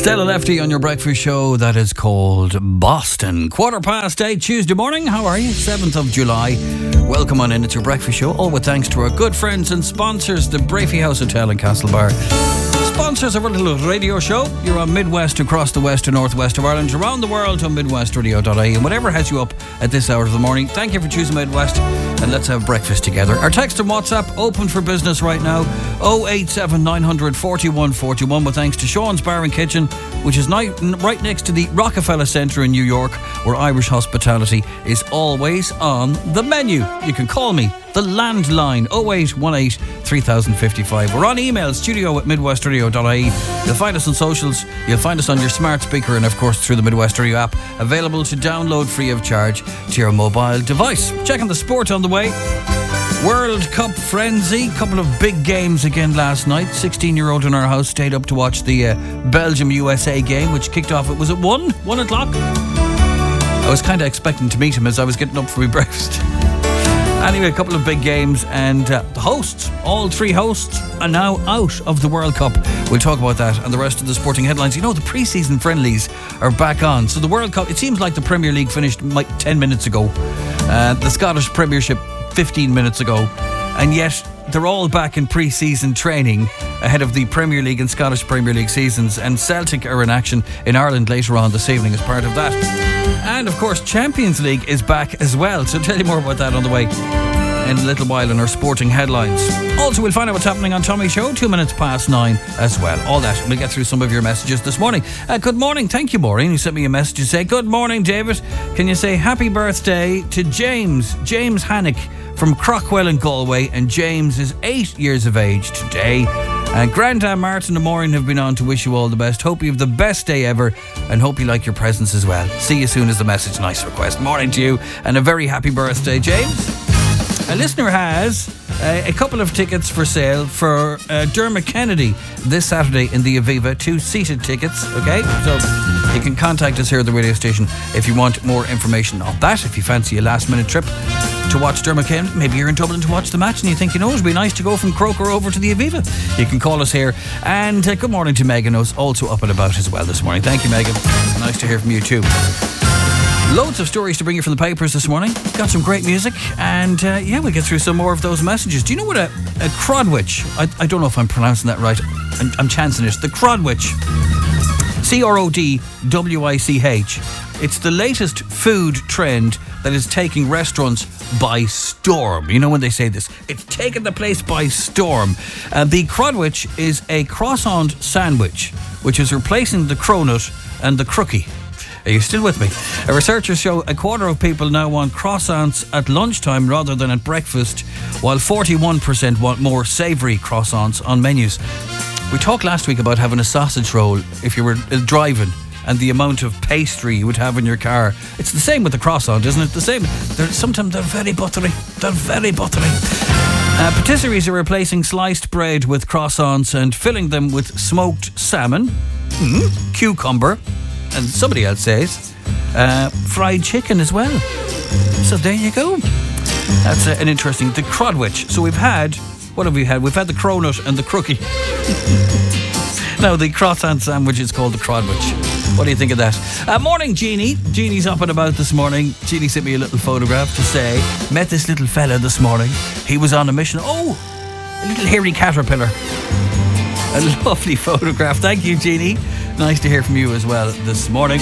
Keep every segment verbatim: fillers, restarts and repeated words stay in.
Stella Lefty on your breakfast show that is called Boston. Quarter past eight Tuesday morning. How are you? seventh of July. Welcome on in. It's your breakfast show. All with thanks to our good friends and sponsors, the Brafey House Hotel in Castlebar. Sponsors of our little radio show. You're on Midwest across the west and northwest of Ireland, around the world on midwest radio dot I E. And whatever has you up at this hour of the morning, thank you for choosing Midwest, and let's have breakfast together. Our text and WhatsApp open for business right now. oh eight seven nine hundred forty-one forty-one, with thanks to Sean's Bar and Kitchen, which is ni- right next to the Rockefeller Centre in New York, where Irish hospitality is always on the menu. You can call me, the landline, oh eight one eight three thousand fifty-five. We're on email, studio at midwest radio dot I E. You'll find us on socials, you'll find us on your smart speaker, and of course through the Midwest Radio app, available to download free of charge to your mobile device. Checking the sport on the way. World Cup frenzy, couple of big games again last night. sixteen-year-old in our house stayed up to watch the uh, Belgium-U S A game, which kicked off, it was at one, one o'clock. I was kind of expecting to meet him as I was getting up for my breakfast. Anyway, a couple of big games, and uh, the hosts, all three hosts, are now out of the World Cup. We'll talk about that and the rest of the sporting headlines. You know, the pre-season friendlies are back on. So the World Cup, it seems like the Premier League finished like ten minutes ago. Uh, the Scottish Premiership fifteen minutes ago. And yet, they're all back in pre-season training ahead of the Premier League and Scottish Premier League seasons. And Celtic are in action in Ireland later on this evening as part of that. And of course, Champions League is back as well. So I'll tell you more about that on the way in a little while in our sporting headlines. Also, we'll find out what's happening on Tommy's show, two minutes past nine as well. All that. We'll get through some of your messages this morning. Uh, good morning. Thank you, Maureen, who sent me a message to say, good morning, David. Can you say happy birthday to James, James Hannock from Crockwell in Galway, and James is eight years of age today. And Grandad Martin and Maureen have been on to wish you all the best. Hope you have the best day ever, and hope you like your presents as well. See you soon as the message. Nice request. Morning to you, and a very happy birthday, James. A listener has uh, a couple of tickets for sale for uh, Dermot Kennedy this Saturday in the Aviva. Two seated tickets, okay? So you can contact us here at the radio station if you want more information on that. If you fancy a last minute trip to watch Dermot Kennedy, maybe you're in Dublin to watch the match and you think, you know, it'd be nice to go from Croker over to the Aviva. You can call us here. And uh, good morning to Megan, who's also up and about as well this morning. Thank you, Megan. Nice to hear from you too. Loads of stories to bring you from the papers this morning. Got some great music, and uh, yeah, we'll get through some more of those messages. Do you know what a, a Crodwich, I, I don't know if I'm pronouncing that right, I'm, I'm chancing it, the Crodwich, C R O D W I C H. It's the latest food trend that is taking restaurants by storm. You know when they say this, it's taken the place by storm. Uh, the Crodwich is a croissant sandwich, which is replacing the cronut and the crookie. Are you still with me? A researchers show a quarter of people now want croissants at lunchtime rather than at breakfast, while forty-one percent want more savoury croissants on menus. We talked last week about having a sausage roll if you were driving, and the amount of pastry you would have in your car. It's the same with the croissant, isn't it? The same. They're, sometimes they're very buttery. They're very buttery. Uh, patisseries are replacing sliced bread with croissants and filling them with smoked salmon, mm-hmm. cucumber, and somebody else says uh, fried chicken as well. So there you go. That's uh, an interesting, the Crodwich. So we've had, what have we had? We've had the cronut and the crookie. Now the croissant sandwich is called the Crodwich. What do you think of that? Uh, morning, Jeannie. Jeannie's up and about this morning. Jeannie sent me a little photograph to say, met this little fella this morning. He was on a mission. Oh, a little hairy caterpillar. A lovely photograph. Thank you, Jeannie. Nice to hear from you as well this morning.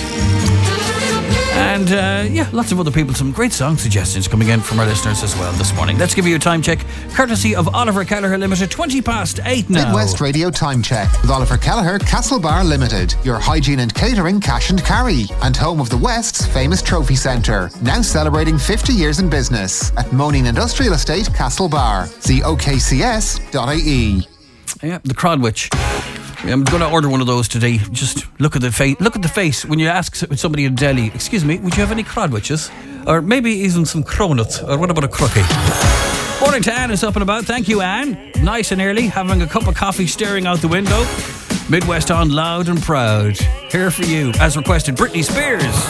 And uh, yeah, lots of other people, some great song suggestions coming in from our listeners as well this morning. Let's give you a time check, courtesy of Oliver Kelleher Limited, twenty past eight now. Midwest Radio Time Check with Oliver Kelleher, Castlebar Limited, your hygiene and catering cash and carry, and home of the West's famous trophy centre. Now celebrating fifty years in business at Moaning Industrial Estate, Castlebar. See O K C S dot I E. Yeah, the Crodwich. I'm going to order one of those today. Just look at the face. Look at the face when you ask somebody in Delhi, excuse me, would you have any Crodwiches? Or maybe even some cronuts? Or what about a crookie? Morning to Anne is up and about. Thank you, Anne. Nice and early, having a cup of coffee staring out the window. Midwest on loud and proud. Here for you, as requested, Britney Spears.